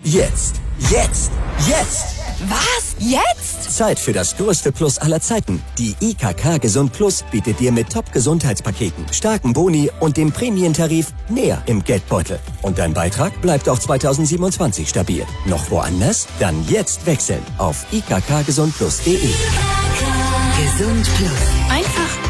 Jetzt! Jetzt! Jetzt! Was? Jetzt? Zeit für das größte Plus aller Zeiten. Die IKK Gesund Plus bietet dir mit Top-Gesundheitspaketen, starken Boni und dem Prämientarif mehr im Geldbeutel. Und dein Beitrag bleibt auch 2027 stabil. Noch woanders? Dann jetzt wechseln auf ikkgesundplus.de. Gesund Plus. Einfach